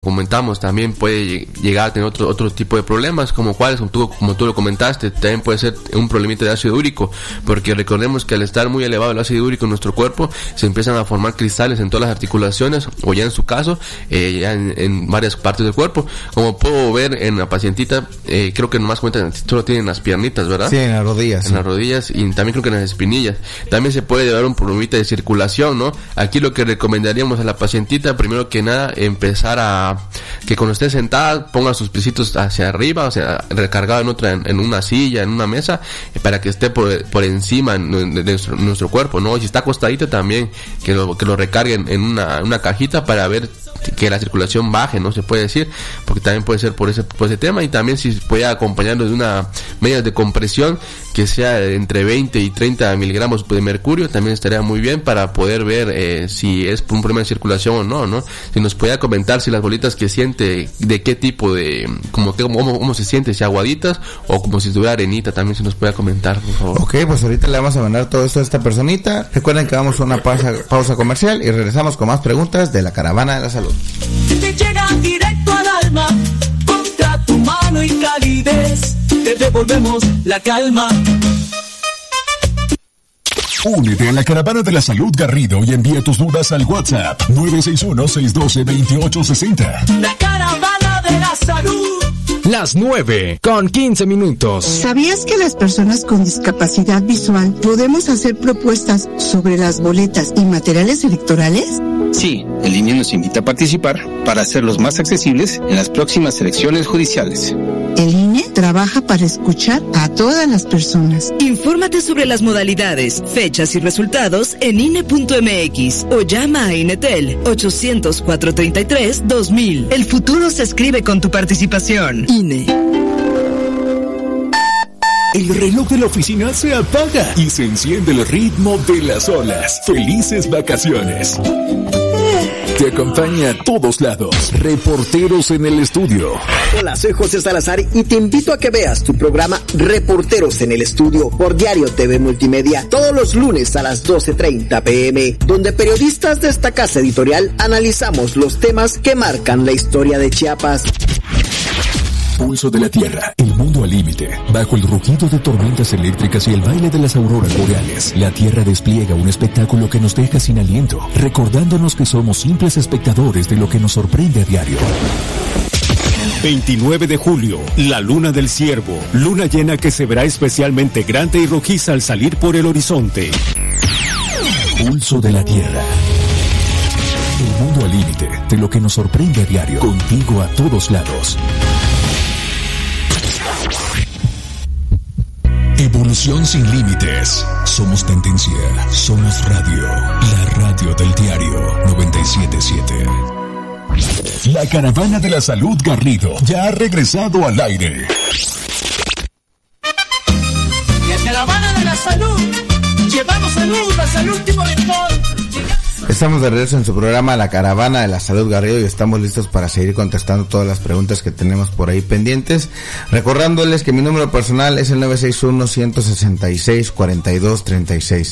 comentamos, también puede llegar a tener otro tipo de problemas, como cuáles, como tú lo comentaste, también puede ser un problemita de ácido úrico, porque recordemos que al estar muy elevado el ácido úrico en nuestro cuerpo, se empiezan a formar cristales en todas las articulaciones, o ya en su caso, ya en varias partes del cuerpo. Como puedo ver en la pacientita, creo que nomás cuentan, solo tienen las piernitas, ¿verdad? Sí, en las rodillas. En las rodillas, y también creo que en las espinillas. También se puede llevar un problemita de circulación, ¿no? Aquí lo que recomendaríamos a la pacientita, primero que nada, empezar a que cuando esté sentada ponga sus piecitos hacia arriba, o sea, recargado en una silla, en una mesa, para que esté por encima de nuestro cuerpo, ¿no? Y si está acostadita también, que lo recarguen en una cajita para ver que la circulación baje, ¿no? Se puede decir, porque también puede ser por ese tema, y también si puede acompañarlo de una media de compresión que sea entre 20 y 30 miligramos de mercurio, también estaría muy bien para poder ver si es un problema de circulación o no. Si nos puede comentar si las bolitas que siente, de qué tipo de, cómo se siente, si aguaditas o como si estuviera arenita, también se nos puede comentar, por favor. Ok, pues ahorita le vamos a mandar todo esto a esta personita. Recuerden que vamos a una pausa comercial y regresamos con más preguntas de la Caravana de la Salud. Te llega directo al alma, contra tu mano y calidez, te devolvemos la calma. Únete a la Caravana de la Salud Garrido y envía tus dudas al WhatsApp 961-612-2860. La Caravana de la Salud. Las 9:15. ¿Sabías que las personas con discapacidad visual podemos hacer propuestas sobre las boletas y materiales electorales? Sí, el INE nos invita a participar para hacerlos más accesibles en las próximas elecciones judiciales. El INE trabaja para escuchar a todas las personas. Infórmate sobre las modalidades, fechas y resultados en INE.mx o llama a INETEL 800-433-2000. El futuro se escribe con tu participación. INE. El reloj de la oficina se apaga y se enciende el ritmo de las olas. ¡Felices vacaciones! Te acompaña a todos lados. Reporteros en el estudio. Hola, soy José Salazar y te invito a que veas tu programa Reporteros en el Estudio por Diario TV Multimedia todos los lunes a las 12:30 p.m., donde periodistas de esta casa editorial analizamos los temas que marcan la historia de Chiapas. Pulso de la Tierra, el mundo al límite. Bajo el rugido de tormentas eléctricas y el baile de las auroras boreales, la Tierra despliega un espectáculo que nos deja sin aliento, recordándonos que somos simples espectadores de lo que nos sorprende a diario. 29 de julio, la luna del ciervo, luna llena que se verá especialmente grande y rojiza al salir por el horizonte. Pulso de la Tierra. El mundo al límite de lo que nos sorprende a diario, contigo a todos lados. Evolución sin límites. Somos tendencia. Somos radio. La radio del diario 97.7. La Caravana de la Salud Garrido ya ha regresado al aire. La Caravana de la Salud. Llevamos salud hasta el último rincón. Estamos de regreso en su programa La Caravana de la Salud Garrido y estamos listos para seguir contestando todas las preguntas que tenemos por ahí pendientes. Recordándoles que mi número personal es el 961-166-4236.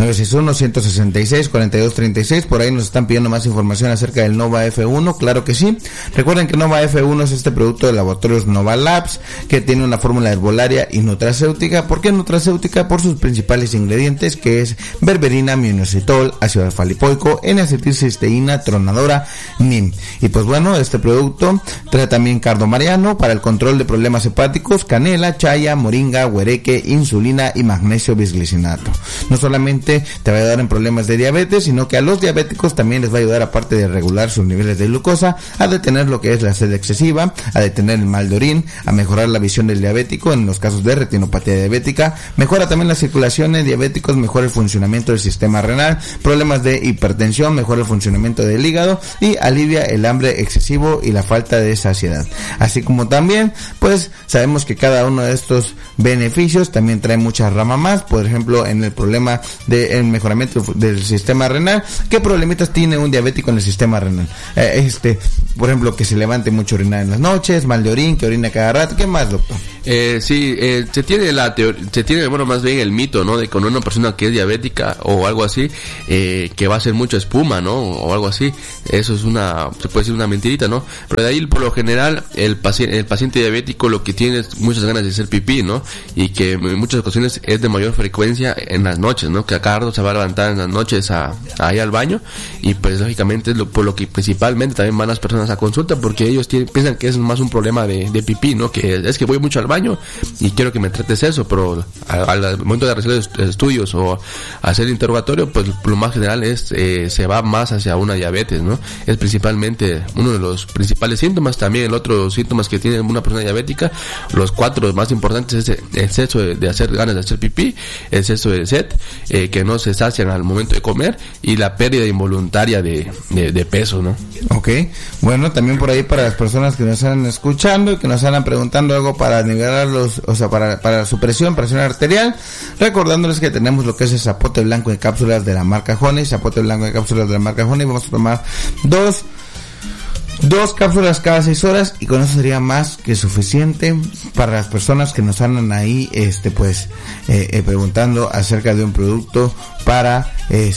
961-166-4236. Por ahí nos están pidiendo más información acerca del Nova F1. Claro que sí. Recuerden que Nova F1 es este producto de laboratorios Nova Labs que tiene una fórmula herbolaria y nutracéutica. ¿Por qué nutracéutica? Por sus principales ingredientes, que es berberina, minoxidil, ácido alfa-lipoico, N-acetilcisteína, tronadora, NIM. Y pues bueno, este producto trae también cardomariano para el control de problemas hepáticos, canela, chaya, moringa, huereque, insulina y magnesio bisglicinato. No solamente te va a ayudar en problemas de diabetes, sino que a los diabéticos también les va a ayudar, aparte de regular sus niveles de glucosa, a detener lo que es la sed excesiva, a detener el mal de orín, a mejorar la visión del diabético en los casos de retinopatía diabética, mejora también la circulación en diabéticos, mejora el funcionamiento del sistema renal, problemas de hipertensión, mejora el funcionamiento del hígado y alivia el hambre excesivo y la falta de saciedad. Así como también, pues sabemos que cada uno de estos beneficios también trae muchas ramas más. Por ejemplo, en el problema del mejoramiento del sistema renal, ¿qué problemitas tiene un diabético en el sistema renal? Por ejemplo, que se levante mucho a orinar en las noches, mal de orín, que orina cada rato. ¿Qué más, doctor? Se tiene bueno, más bien el mito, ¿no? De con una persona que es diabética o algo así, que va a hacer mucha espuma, ¿no? O algo así. Eso es se puede decir una mentirita, ¿no? Pero de ahí, por lo general, el paciente diabético lo que tiene es muchas ganas de hacer pipí, ¿no? Y que en muchas ocasiones es de mayor frecuencia en las noches, ¿no? Que a cada rato se va a levantar en las noches ahí al baño, y pues lógicamente es por lo que principalmente también van las personas a consulta, porque ellos piensan que es más un problema de pipí, ¿no? Que es que voy mucho al baño y quiero que me trates eso, pero al momento de realizar estudios o hacer el interrogatorio, pues lo más general es se va más hacia una diabetes, ¿no? Es principalmente uno de los principales síntomas. También el otro síntomas que tiene una persona diabética, los 4 más importantes, es el exceso de hacer ganas de hacer pipí, el exceso de sed, que no se sacian al momento de comer, y la pérdida involuntaria de peso, ¿no? Ok, bueno, también por ahí para las personas que nos están escuchando y que nos están preguntando algo para nivelar para su presión arterial, recordándoles que tenemos lo que es el zapote blanco de cápsulas de la marca Honey. Vamos a tomar dos cápsulas cada 6 horas, y con eso sería más que suficiente para las personas que nos andan ahí preguntando acerca de un producto para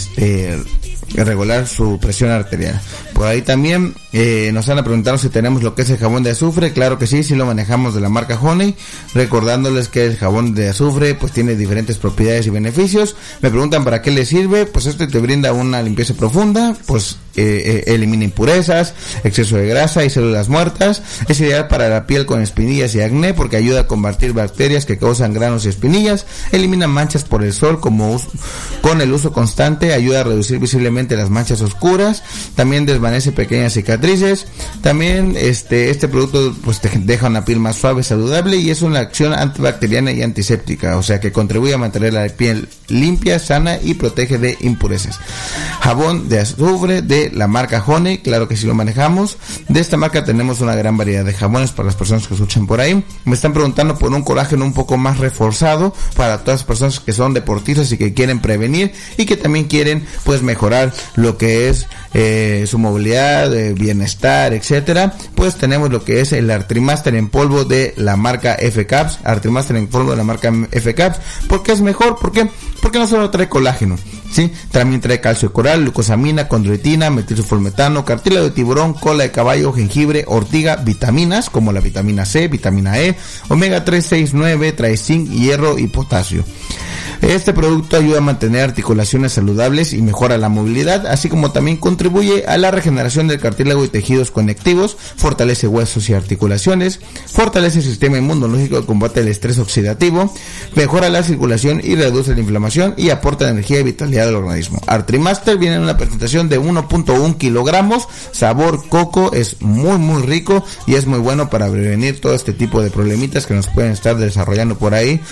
regular su presión arterial. Por ahí también nos han preguntado si tenemos lo que es el jabón de azufre. Claro que sí lo manejamos de la marca Honey, recordándoles que el jabón de azufre pues tiene diferentes propiedades y beneficios. Me preguntan para qué le sirve. Pues te brinda una limpieza profunda, pues elimina impurezas, exceso de grasa y células muertas. Es ideal para la piel con espinillas y acné, porque ayuda a combatir bacterias que causan granos y espinillas, elimina manchas por el sol con el uso constante, ayuda a reducir visiblemente las manchas oscuras, también desvanece pequeñas cicatrices. También este producto pues te deja una piel más suave, saludable, y es una acción antibacteriana y antiséptica, o sea que contribuye a mantener la piel limpia, sana y protege de impurezas. Jabón de azufre de la marca Honey, claro que sí lo manejamos. De esta marca tenemos una gran variedad de jabones para las personas que escuchan por ahí. Me están preguntando por un colágeno un poco más reforzado para todas las personas que son deportistas y que quieren prevenir, y que también quieren pues mejorar lo que es su movilidad, bienestar, etcétera. Pues tenemos lo que es el Artrimaster en polvo de la marca F-Caps. Artrimaster en polvo de la marca F-Caps. ¿Por qué es mejor? ¿Por qué? Porque no solo trae colágeno, ¿sí? También trae calcio de coral, glucosamina, condroitina, metilsulfonmetano, cartílago de tiburón, cola de caballo, jengibre, ortiga, vitaminas como la vitamina C, vitamina E, omega 3, 6, 9, trae zinc, hierro y potasio. Este producto ayuda a mantener articulaciones saludables y mejora la movilidad, así como también contribuye a la regeneración del cartílago y tejidos conectivos, fortalece huesos y articulaciones, fortalece el sistema inmunológico, combate el estrés oxidativo, mejora la circulación y reduce la inflamación, y aporta energía y vitalidad al organismo. Artrimaster viene en una presentación de 1.1 kilogramos, sabor coco, es muy rico y es muy bueno para prevenir todo este tipo de problemitas que nos pueden estar desarrollando por ahí,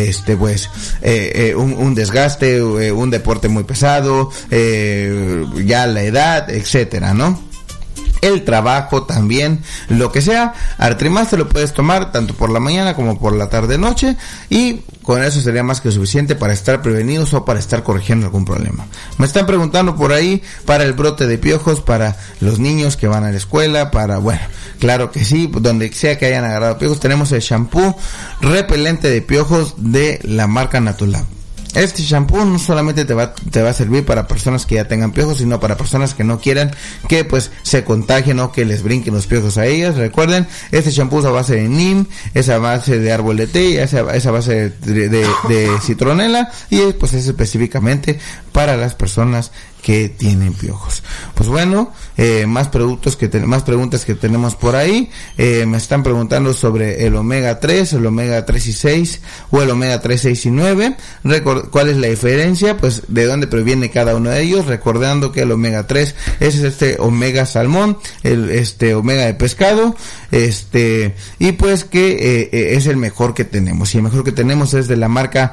un desgaste, un deporte muy pesado, ya la edad, etcétera, ¿no? El trabajo también, lo que sea. Artrimaster lo puedes tomar tanto por la mañana como por la tarde noche, y con eso sería más que suficiente para estar prevenidos o para estar corrigiendo algún problema. Me están preguntando por ahí para el brote de piojos para los niños que van a la escuela, claro que sí, donde sea que hayan agarrado piojos. Tenemos el shampoo repelente de piojos de la marca Natulab. Este shampoo no solamente te va a servir para personas que ya tengan piojos, sino para personas que no quieran que pues se contagien o que les brinquen los piojos a ellas. Recuerden, este shampoo es a base de neem, es a base de árbol de té, es a base de citronela, y pues es específicamente para las personas que tienen piojos. Pues bueno, más preguntas que tenemos por ahí. Me están preguntando sobre el omega 3, el omega 3 y 6 o el omega 3, 6 y 9. ¿Cuál es la diferencia? Pues de dónde proviene cada uno de ellos, recordando que el omega 3 es este omega salmón, el omega de pescado, y pues que es el mejor que tenemos, y el mejor que tenemos es de la marca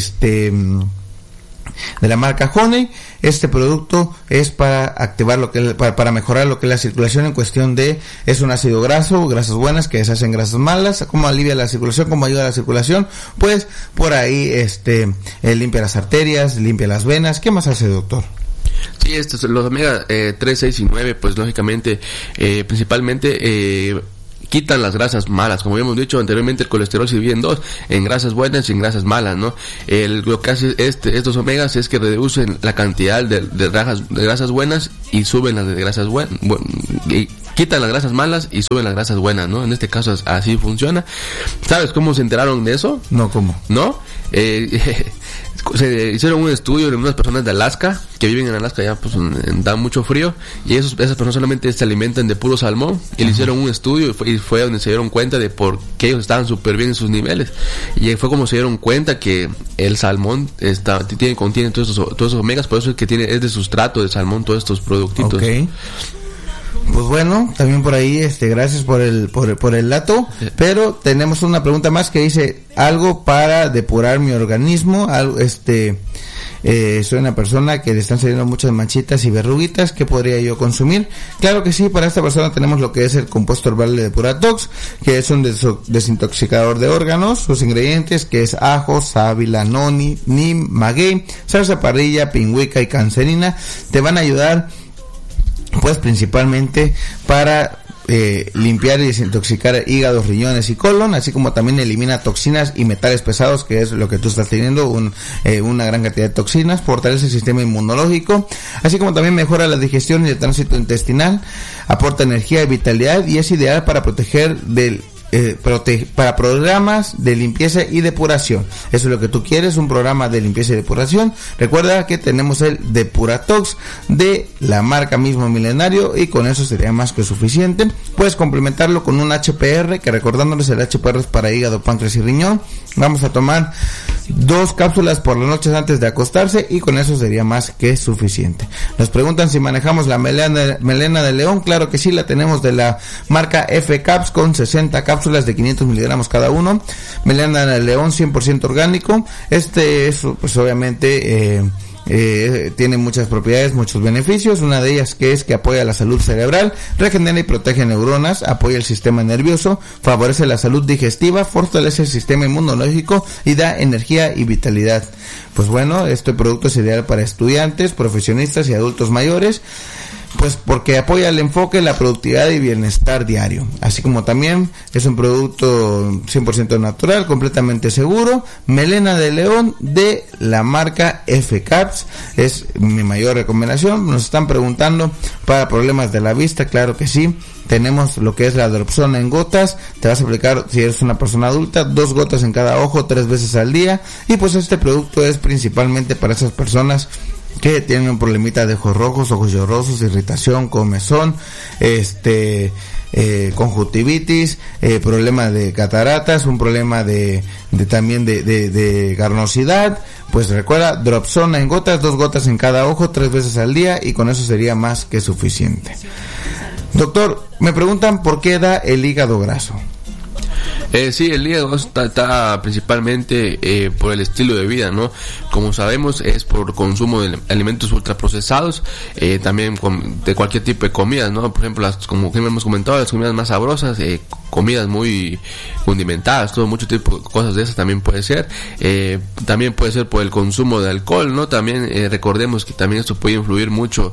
Honey. Este producto es para activar para mejorar lo que es la circulación en cuestión de, es un ácido graso, grasas buenas que deshacen grasas malas. ¿Cómo alivia la circulación? ¿Cómo ayuda a la circulación? Pues por ahí limpia las arterias, limpia las venas. ¿Qué más hace, doctor? Sí, los omega 3, 6 y 9, pues lógicamente, principalmente quitan las grasas malas. Como habíamos dicho anteriormente, el colesterol se divide en dos, en grasas buenas y en grasas malas, ¿no? Lo que hace estos omegas es que reducen la cantidad de grasas buenas y suben las de grasas buenas, quitan las grasas malas y suben las grasas buenas, ¿no? En este caso así funciona. ¿Sabes cómo se enteraron de eso? No, ¿cómo? ¿No? Se hicieron un estudio de unas personas de Alaska, que viven en Alaska, ya pues da mucho frío, y esas personas solamente se alimentan de puro salmón, y le hicieron un estudio y fue donde se dieron cuenta de por qué ellos estaban súper bien en sus niveles, y fue como se dieron cuenta que el salmón contiene todos esos omegas, por eso es que es de sustrato de salmón todos estos productitos. Okay. Pues bueno, también por ahí, gracias por el dato, pero tenemos una pregunta más que dice, algo para depurar mi organismo, soy una persona que le están saliendo muchas manchitas y verruguitas, ¿qué podría yo consumir? Claro que sí, para esta persona tenemos lo que es el compuesto herbal de Depuratox, que es un desintoxicador de órganos, sus ingredientes que es ajo, sábila, noni, nim, maguey, salsa parrilla, pingüica y cancerina, te van a ayudar pues principalmente para limpiar y desintoxicar hígados, riñones y colon, así como también elimina toxinas y metales pesados, que es lo que tú estás teniendo, una gran cantidad de toxinas, fortalece el sistema inmunológico, así como también mejora la digestión y el tránsito intestinal, aporta energía y vitalidad y es ideal para proteger para programas de limpieza y depuración. Eso es lo que tú quieres, un programa de limpieza y depuración. Recuerda que tenemos el Depuratox de la marca mismo Milenario y con eso sería más que suficiente. Puedes complementarlo con un HPR, que recordándoles el HPR es para hígado, páncreas y riñón. Vamos a tomar 2 cápsulas por las noches antes de acostarse y con eso sería más que suficiente. Nos preguntan si manejamos la melena de león. Claro que sí, la tenemos de la marca F-Caps con 60 cápsulas de 500 miligramos cada uno. Melena de león 100% orgánico. Es pues obviamente tiene muchas propiedades, muchos beneficios. Una de ellas que es que apoya la salud cerebral, regenera y protege neuronas, apoya el sistema nervioso, favorece la salud digestiva, fortalece el sistema inmunológico y da energía y vitalidad. Pues bueno, este producto es ideal para estudiantes, profesionistas y adultos mayores, pues porque apoya el enfoque, la productividad y bienestar diario, así como también es un producto 100% natural, completamente seguro. Melena de león de la marca F-Caps es mi mayor recomendación. Nos están preguntando para problemas de la vista, claro que sí. Tenemos lo que es la Dropsona en gotas, te vas a aplicar si eres una persona adulta, 2 gotas en cada ojo 3 veces al día, y pues este producto es principalmente para esas personas que tienen un problemita de ojos rojos, ojos llorosos, irritación, comezón, conjuntivitis, problema de cataratas, un problema también de carnosidad. Pues recuerda, Dropsona en gotas, 2 gotas en cada ojo 3 veces al día y con eso sería más que suficiente. Doctor, me preguntan por qué da el hígado graso. Sí, el hígado está principalmente por el estilo de vida, ¿no? Como sabemos, es por consumo de alimentos ultraprocesados, también de cualquier tipo de comidas, ¿no? Por ejemplo, como que hemos comentado, las comidas más sabrosas, comidas muy condimentadas, mucho tipo de cosas de esas también puede ser. También puede ser por el consumo de alcohol, ¿no? También recordemos que también esto puede influir mucho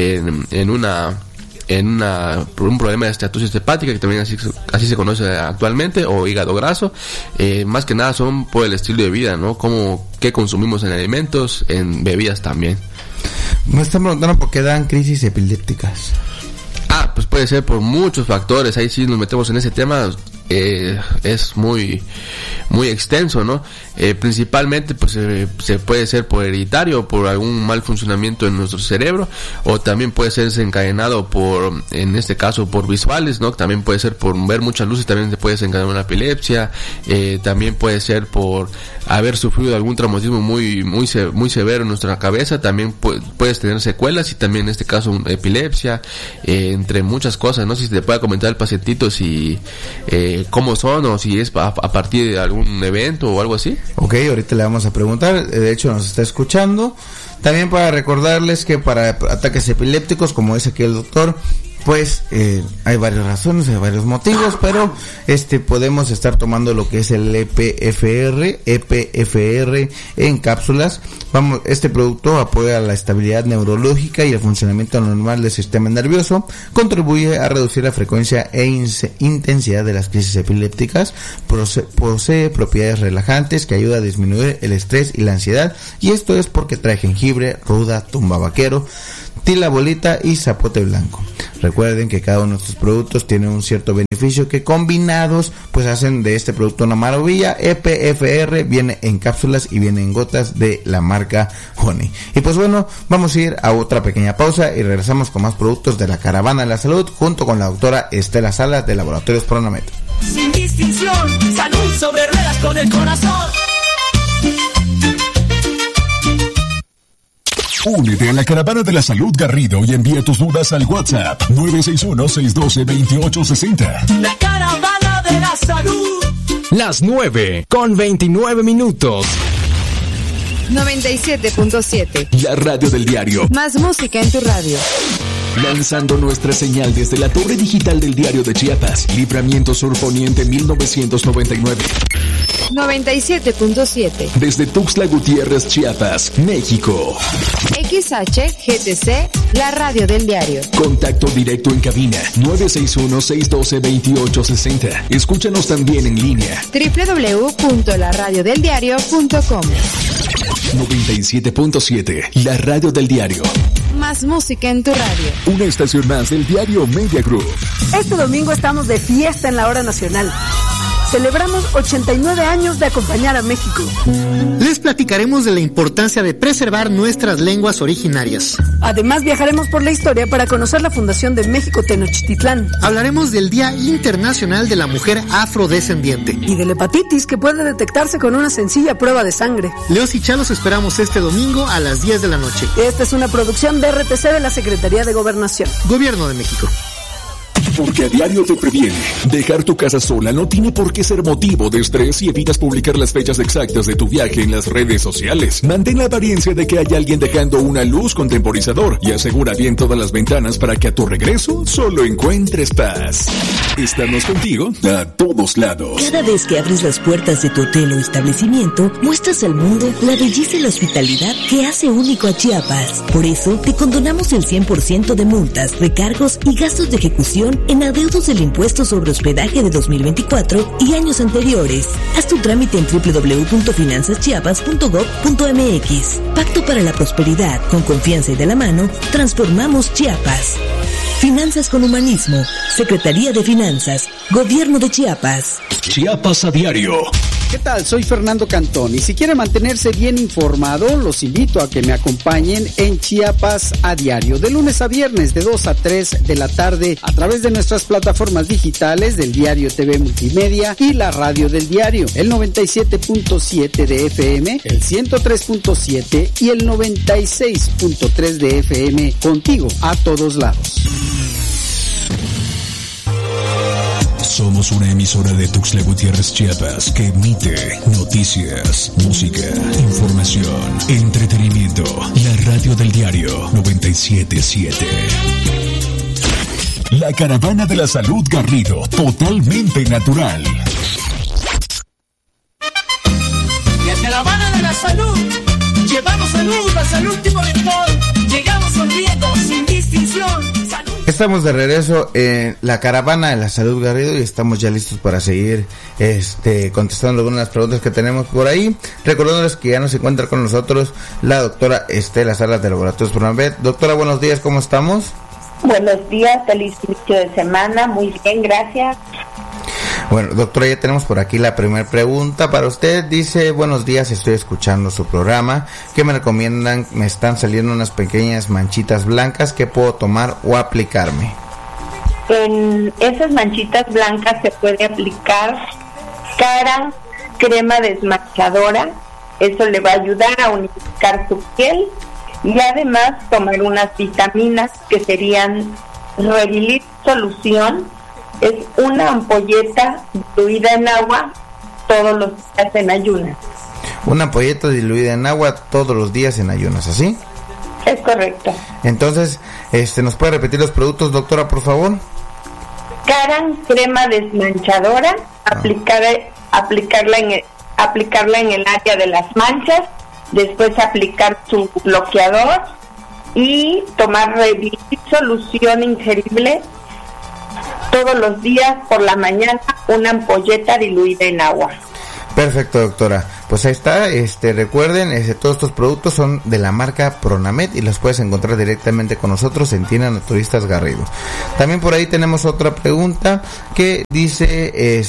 por un problema de esteatosis hepática, que también así se conoce actualmente, o hígado graso. Más que nada son por el estilo de vida, ¿no? Qué consumimos en alimentos, en bebidas también. Me están preguntando por qué dan crisis epilépticas. Pues puede ser por muchos factores. Ahí sí nos metemos en ese tema. Es muy extenso, ¿no? Principalmente pues se puede ser por hereditario, por algún mal funcionamiento en nuestro cerebro, o también puede ser desencadenado en este caso por visuales, ¿no? También puede ser por ver muchas luces, también se puede desencadenar una epilepsia. También puede ser por haber sufrido algún traumatismo muy severo en nuestra cabeza, también puedes tener secuelas, y también en este caso una epilepsia, entre muchas cosas, ¿no? Si te puede comentar el pacientito si cómo son, o si es a partir de algún evento o algo así. Ok, ahorita le vamos a preguntar, de hecho nos está escuchando. También para recordarles que para ataques epilépticos, como dice aquí el doctor, pues hay varias razones, hay varios motivos, pero podemos estar tomando lo que es el EPFR en cápsulas. Este producto apoya la estabilidad neurológica y el funcionamiento normal del sistema nervioso, contribuye a reducir la frecuencia e intensidad de las crisis epilépticas, posee propiedades relajantes que ayuda a disminuir el estrés y la ansiedad, y esto es porque trae jengibre, ruda, tumbabaquero, tila bolita y zapote blanco. Recuerden que cada uno de estos productos tiene un cierto beneficio que combinados pues hacen de este producto una maravilla. EPFR viene en cápsulas y viene en gotas de la marca Honey. Y pues bueno, vamos a ir a otra pequeña pausa y regresamos con más productos de la Caravana de la Salud junto con la doctora Estela Salas de Laboratorios Pronamed. Sin distinción, salud sobre ruedas con el corazón. Únete a la Caravana de la Salud Garrido y envía tus dudas al WhatsApp 961-612-2860. La Caravana de la Salud. Las 9:29. 97.7. La radio del diario. Más música en tu radio. Lanzando nuestra señal desde la torre digital del Diario de Chiapas, Libramiento Sur Poniente 1999. 97.7. Desde Tuxtla Gutiérrez, Chiapas, México. XHGTC, la radio del diario. Contacto directo en cabina 961-612-2860. Escúchanos también en línea www.laradiodeldiario.com. 97.7, la radio del diario. Más música en tu radio. Una estación más del diario Media Group. Este domingo estamos de fiesta en la hora nacional. Celebramos 89 años de acompañar a México. Les platicaremos de la importancia de preservar nuestras lenguas originarias. Además, viajaremos por la historia para conocer la fundación de México Tenochtitlán. Hablaremos del Día Internacional de la Mujer Afrodescendiente. Y de la hepatitis, que puede detectarse con una sencilla prueba de sangre. Leos y Chalos esperamos este domingo a las 10 de la noche. Esta es una producción de RTC de la Secretaría de Gobernación. Gobierno de México. Porque a diario te previene. Dejar tu casa sola no tiene por qué ser motivo de estrés y evitas publicar las fechas exactas de tu viaje en las redes sociales. Mantén la apariencia de que hay alguien dejando una luz con temporizador y asegura bien todas las ventanas para que a tu regreso solo encuentres paz. Estamos contigo a todos lados. Cada vez que abres las puertas de tu hotel o establecimiento, muestras al mundo la belleza y la hospitalidad que hace único a Chiapas. Por eso, te condonamos el 100% de multas, recargos y gastos de ejecución en adeudos del impuesto sobre hospedaje de 2024 y años anteriores. Haz tu trámite en www.finanzaschiapas.gov.mx. Pacto para la prosperidad, con confianza y de la mano, transformamos Chiapas. Finanzas con humanismo, Secretaría de Finanzas, Gobierno de Chiapas. Chiapas a diario. ¿Qué tal? Soy Fernando Cantón y si quiere mantenerse bien informado, los invito a que me acompañen en Chiapas a diario, de lunes a viernes de 2 a 3 de la tarde a través de nuestras plataformas digitales del Diario TV Multimedia y la radio del diario, el 97.7 de FM, el 103.7 y el 96.3 de FM, contigo a todos lados. Somos una emisora de Tuxtla Gutiérrez, Chiapas, que emite noticias, música, información, entretenimiento. La radio del diario 97.7. La Caravana de la Salud Garrido, totalmente natural. La Caravana de la Salud. Llevamos salud hasta el último rincón. Llegamos sonriendo sin distinción. Estamos de regreso en la Caravana de la Salud Garrido y estamos ya listos para seguir contestando algunas de las preguntas que tenemos por ahí. Recordándoles que ya nos encuentra con nosotros la doctora Estela Salas de Laboratorios Pronamed. Doctora, buenos días, ¿cómo estamos? Buenos días, feliz inicio de semana, muy bien, gracias. Bueno, doctora, ya tenemos por aquí la primera pregunta para usted. Dice, buenos días, estoy escuchando su programa. ¿Qué me recomiendan? Me están saliendo unas pequeñas manchitas blancas. ¿Qué puedo tomar o aplicarme? En esas manchitas blancas se puede aplicar cara, crema desmanchadora. Eso le va a ayudar a unificar su piel. Y además tomar unas vitaminas que serían Revivir Solución. Es una ampolleta diluida en agua todos los días en ayunas. Una ampolleta diluida en agua todos los días en ayunas, ¿así? Es correcto. Entonces, ¿nos puede repetir los productos, doctora, por favor? Caran crema desmanchadora, aplicarla en el área de las manchas, después aplicar su bloqueador y tomar Revit solución ingerible todos los días por la mañana, una ampolleta diluida en agua. Perfecto, doctora. Pues ahí está, recuerden, todos estos productos son de la marca Pronamed y los puedes encontrar directamente con nosotros en Tienda Naturistas Garrido. También por ahí tenemos otra pregunta que dice,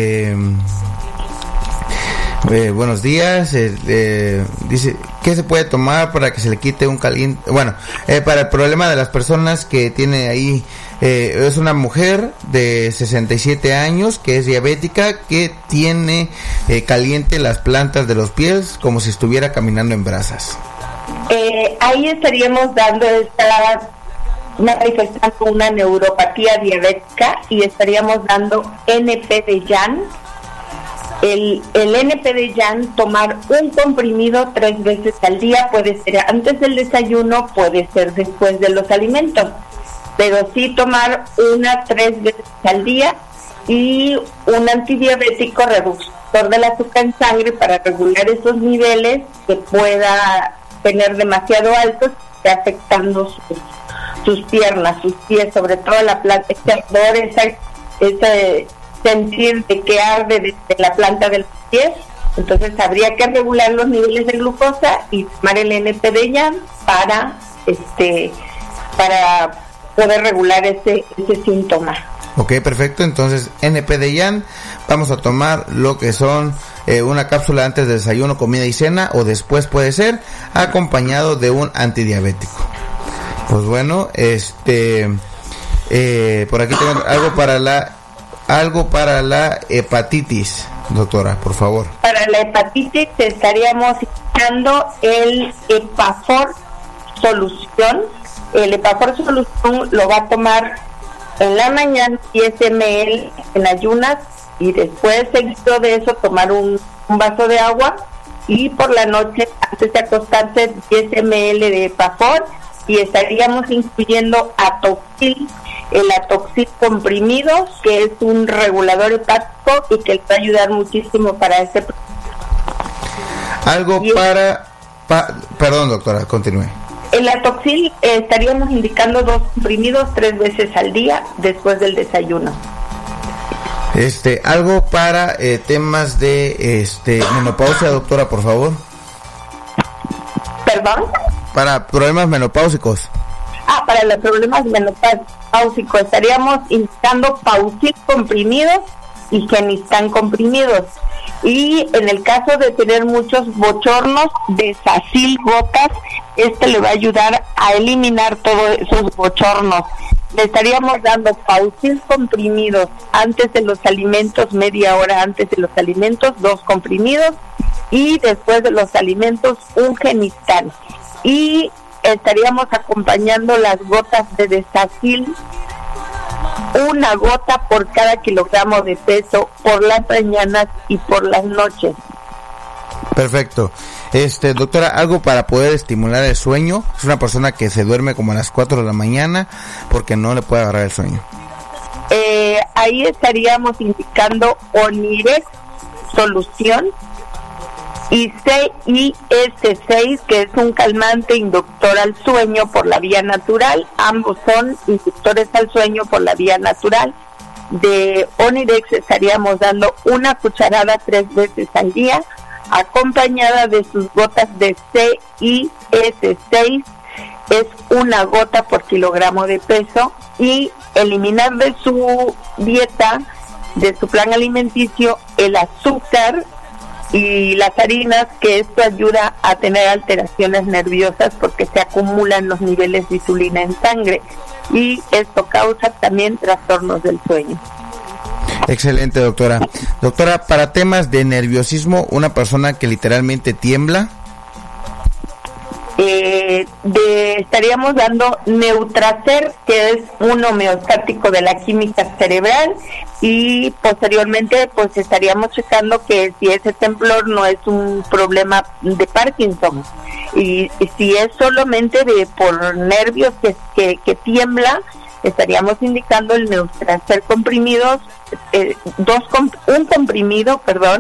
buenos días, dice, ¿qué se puede tomar para que se le quite un caliente? Bueno, para el problema de las personas que tiene ahí, es una mujer de 67 años que es diabética, que tiene caliente las plantas de los pies como si estuviera caminando en brasas. Ahí estaríamos manifestando una neuropatía diabética y estaríamos dando NP de Yan. El NP de Yan, tomar un comprimido 3 veces al día, puede ser antes del desayuno, puede ser después de los alimentos, pero sí tomar 3 veces al día, y un antidiabético reductor del azúcar en sangre para regular esos niveles que pueda tener demasiado altos, afectando sus piernas, sus pies, sobre todo la planta, ese ardor, ese sentir de que arde desde la planta de los pies. Entonces habría que regular los niveles de glucosa y tomar el NP de Yan para poder regular ese síntoma. Ok, perfecto. Entonces, NP de Yan, vamos a tomar lo que son una cápsula antes del desayuno, comida y cena, o después puede ser, acompañado de un antidiabético. Pues bueno, por aquí tengo algo para la hepatitis, doctora, por favor. Para la hepatitis estaríamos usando el Epafor Solución. El Epafor Solución lo va a tomar en la mañana 10 ml en ayunas, y después, seguido de eso, tomar un vaso de agua, y por la noche, antes de acostarse, 10 ml de Epafor, y estaríamos incluyendo Atoxil, el Atoxil comprimido, que es un regulador hepático y que les va a ayudar muchísimo para ese proceso. Algo perdón, doctora, continúe. El Atoxil estaríamos indicando 2 comprimidos 3 veces al día después del desayuno. Algo para temas de menopausia, doctora, por favor. ¿Perdón? Para problemas menopáusicos. Para los problemas menopáusicos estaríamos indicando Pausil comprimidos y Genistan comprimidos. Y en el caso de tener muchos bochornos, Desacil gotas, le va a ayudar a eliminar todos esos bochornos. Le estaríamos dando Pausil comprimidos antes de los alimentos, media hora antes de los alimentos, 2 comprimidos, y después de los alimentos un Genistan. Y estaríamos acompañando las gotas de Desacil, 1 gota por cada kilogramo de peso, por las mañanas y por las noches. Perfecto. Doctora, algo para poder estimular el sueño. Es una persona que se duerme como a las 4 de la mañana porque no le puede agarrar el sueño. Ahí estaríamos indicando Onirex Solución y CIS6, que es un calmante inductor al sueño por la vía natural. Ambos son inductores al sueño por la vía natural. De Onirex estaríamos dando 1 cucharada 3 veces al día, acompañada de sus gotas de CIS6, es 1 gota por kilogramo de peso, y eliminar de su dieta, de su plan alimenticio, el azúcar y las harinas, que esto ayuda a tener alteraciones nerviosas porque se acumulan los niveles de insulina en sangre, y esto causa también trastornos del sueño. Excelente, doctora. Doctora, para temas de nerviosismo, una persona que literalmente tiembla. De estaríamos dando Neutracer, que es un homeostático de la química cerebral, y posteriormente pues estaríamos checando que si ese temblor no es un problema de Parkinson, y si es solamente por nervios que tiembla, estaríamos indicando el Neutracer comprimidos, un comprimido,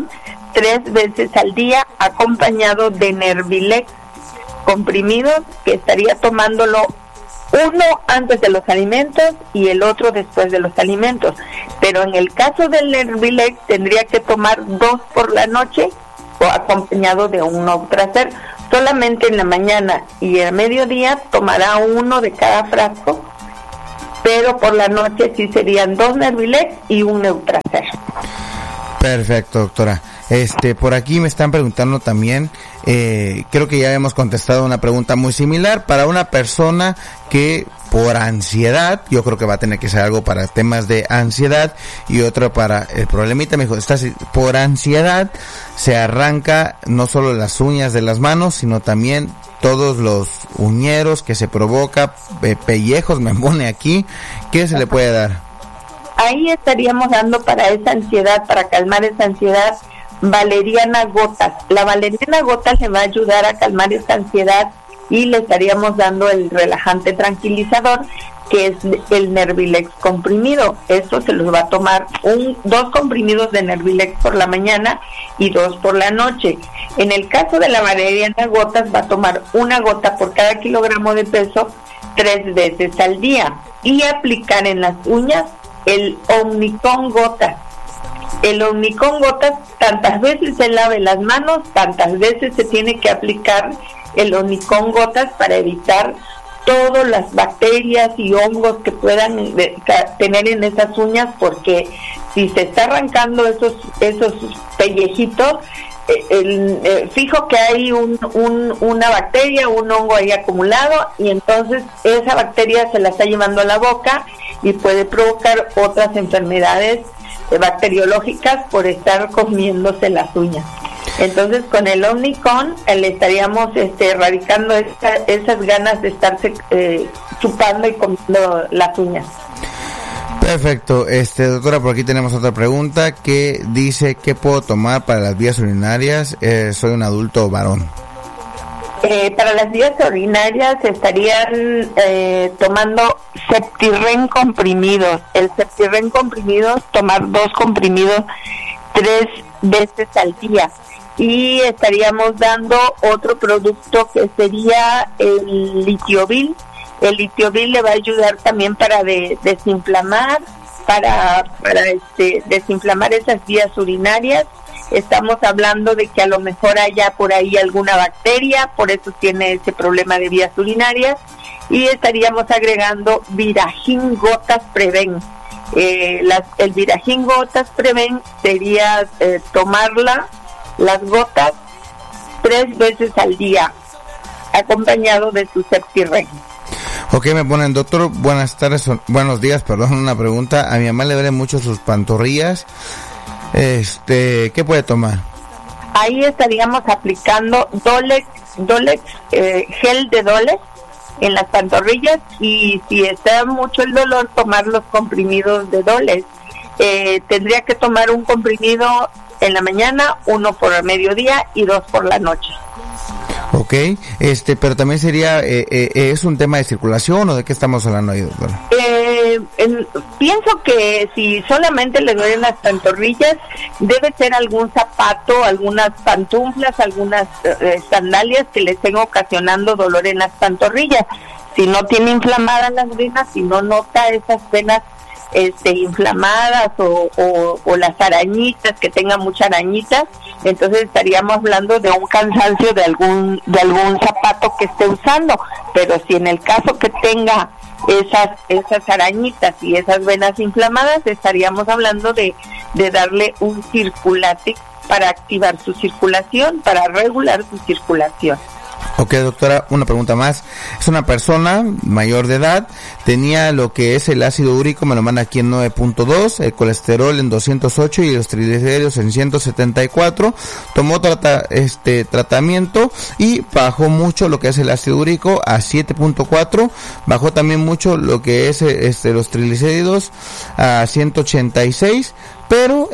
3 veces al día, acompañado de Nervilex comprimidos, que estaría tomándolo uno antes de los alimentos y el otro después de los alimentos. Pero en el caso del Nervilex tendría que tomar 2 por la noche o acompañado de un Neutracer. Solamente en la mañana y a mediodía tomará 1 de cada frasco, pero por la noche sí serían 2 Nervilex y un Neutracer. Perfecto, doctora. Por aquí me están preguntando también, creo que ya habíamos contestado una pregunta muy similar, para una persona que por ansiedad, yo creo que va a tener que ser algo para temas de ansiedad, y otro para el problemita, me dijo, por ansiedad se arranca no solo las uñas de las manos, sino también todos los uñeros que se provoca, pellejos me pone aquí, ¿qué se le puede dar? Ahí estaríamos dando para esa ansiedad, para calmar esa ansiedad, valeriana gotas. La valeriana gotas le va a ayudar a calmar esa ansiedad, y le estaríamos dando el relajante tranquilizador, que es el Nervilex comprimido. Eso se los va a tomar 2 comprimidos de Nervilex por la mañana y 2 por la noche. En el caso de la valeriana gotas, va a tomar 1 gota por cada kilogramo de peso 3 veces al día, y aplicar en las uñas el Omnicon gotas. El Omnicon gotas, tantas veces se lave las manos, tantas veces se tiene que aplicar el Omnicon gotas para evitar todas las bacterias y hongos que puedan tener en esas uñas, porque si se está arrancando esos pellejitos, fijo que hay una bacteria, un hongo ahí acumulado, y entonces esa bacteria se la está llevando a la boca y puede provocar otras enfermedades bacteriológicas por estar comiéndose las uñas. Entonces con el Omnicon le estaríamos erradicando esas ganas de estarse chupando y comiendo las uñas. Perfecto, doctora, por aquí tenemos otra pregunta que dice, ¿qué puedo tomar para las vías urinarias? Soy un adulto varón. Para las vías urinarias estarían tomando Septirren comprimidos. El Septirren comprimidos, tomar 2 comprimidos 3 veces al día. Y estaríamos dando otro producto que sería el Litiovil. El Litiovil le va a ayudar también para desinflamar, para desinflamar esas vías urinarias. Estamos hablando de que a lo mejor haya por ahí alguna bacteria, por eso tiene ese problema de vías urinarias, y estaríamos agregando Viragin Gotas Preven. El Viragin Gotas Preven sería las gotas 3 veces al día, acompañado de su Septirren. Ok, me ponen, doctor, buenos días, una pregunta. A mi mamá le duelen mucho sus pantorrillas. ¿Qué puede tomar? Ahí estaríamos aplicando Dolex, gel de Dolex en las pantorrillas, y si está mucho el dolor, tomar los comprimidos de Dolex. Tendría que tomar un comprimido en la mañana, 1 por el mediodía y 2 por la noche. Ok, pero también sería, ¿es un tema de circulación o de qué estamos hablando ahí, doctora? Pienso que si solamente le duelen las pantorrillas, debe ser algún zapato, algunas pantuflas, algunas sandalias que le estén ocasionando dolor en las pantorrillas. Si no tiene inflamadas las venas, si no nota esas venas inflamadas o las arañitas, que tengan muchas arañitas, entonces estaríamos hablando de un cansancio de algún zapato que esté usando. Pero si en el caso que tenga esas arañitas y esas venas inflamadas, estaríamos hablando de darle un Circulate para activar su circulación, para regular su circulación. Ok, doctora, una pregunta más. Es una persona mayor de edad, tenía lo que es el ácido úrico, me lo manda aquí en 9.2, el colesterol en 208 y los triglicéridos en 174. Tomó tratamiento y bajó mucho lo que es el ácido úrico a 7.4. Bajó también mucho lo que es los triglicéridos a 186, pero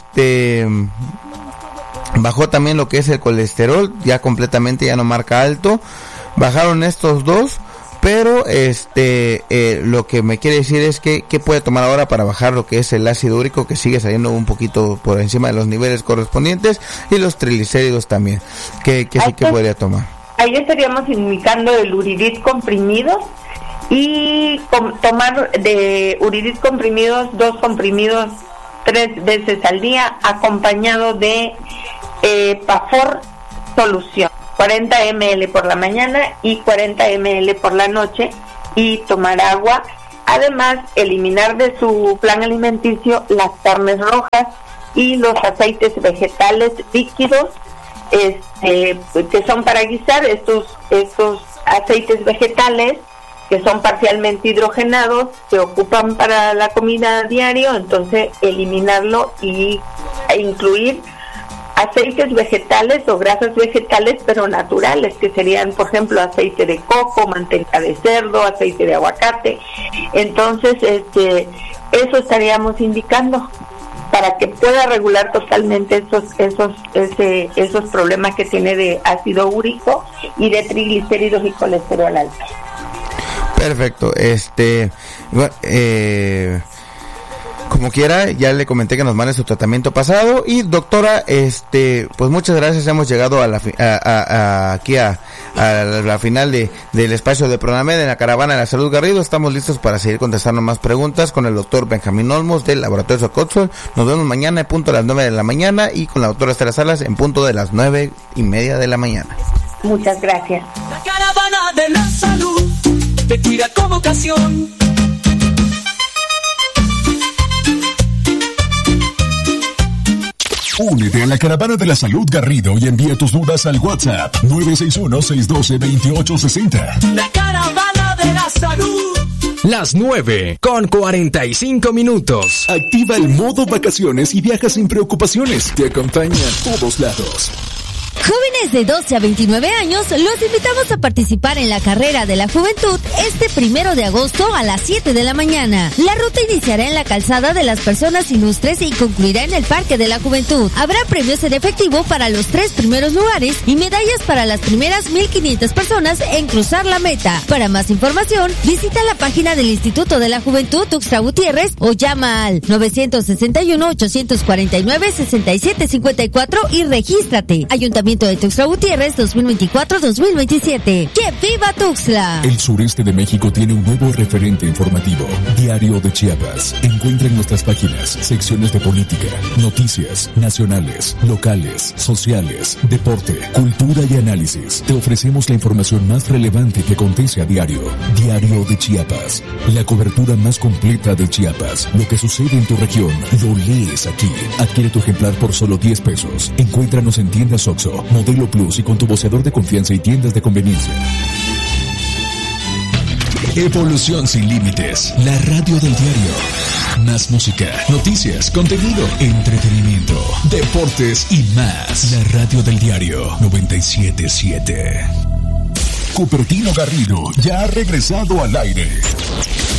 bajó también lo que es el colesterol, ya completamente, ya no marca alto. Bajaron estos dos, pero lo que me quiere decir es que ¿qué puede tomar ahora para bajar lo que es el ácido úrico, que sigue saliendo un poquito por encima de los niveles correspondientes, y los triglicéridos también? ¿Qué sí que podría tomar? Ahí estaríamos indicando el Uridit comprimidos, y tomar de Uridit comprimidos 2 comprimidos 3 veces al día, acompañado de Pafor solución, 40 ml por la mañana y 40 ml por la noche, y tomar agua. Además, eliminar de su plan alimenticio las carnes rojas y los aceites vegetales líquidos, que son para guisar. Estos aceites vegetales, que son parcialmente hidrogenados, se ocupan para la comida diaria, entonces eliminarlo e incluir aceites vegetales o grasas vegetales pero naturales, que serían, por ejemplo, aceite de coco, manteca de cerdo, aceite de aguacate. Entonces eso estaríamos indicando para que pueda regular totalmente esos problemas que tiene de ácido úrico y de triglicéridos y colesterol alto. Perfecto. Como quiera, ya le comenté que nos mande su tratamiento pasado. Y doctora, pues muchas gracias. Hemos llegado a la final del espacio de Pronamed en la Caravana de la Salud Garrido. Estamos listos para seguir contestando más preguntas con el doctor Benjamín Olmos del Laboratorio Socotzol. Nos vemos mañana en punto a las 9 de la mañana y con la doctora Estela Salas en punto de las 9:30 de la mañana. Muchas gracias. La Caravana de la Salud te cuida con vocación. Únete a la Caravana de la Salud Garrido y envía tus dudas al WhatsApp 961-612-2860. La Caravana de la Salud. Las 9:45. Activa el modo vacaciones y viaja sin preocupaciones. Te acompaña a todos lados. Jóvenes de 12 a 29 años, los invitamos a participar en la Carrera de la Juventud este 1 de agosto a las 7 de la mañana. La ruta iniciará en la calzada de las Personas Ilustres y concluirá en el Parque de la Juventud. Habrá premios en efectivo para los 3 primeros lugares y medallas para las primeras 1,500 personas en cruzar la meta. Para más información, visita la página del Instituto de la Juventud Tuxtla Gutiérrez o llama al 961-849-6754 y regístrate. Ayuntamiento de Tuxtla Gutiérrez 2024-2027. ¡Que viva Tuxtla! El sureste de México tiene un nuevo referente informativo. Diario de Chiapas. Encuentra en nuestras páginas secciones de política, noticias nacionales, locales, sociales, deporte, cultura y análisis. Te ofrecemos la información más relevante que acontece a diario. Diario de Chiapas. La cobertura más completa de Chiapas. Lo que sucede en tu región, lo lees aquí. Adquiere tu ejemplar por solo 10 pesos. Encuéntranos en tiendas Oxxo, Modelo Plus y con tu voceador de confianza y tiendas de conveniencia. Evolución sin límites, la radio del diario. Más música, noticias, contenido, entretenimiento, deportes y más. La radio del diario 97.7. Cupertino Garrido ya ha regresado al aire.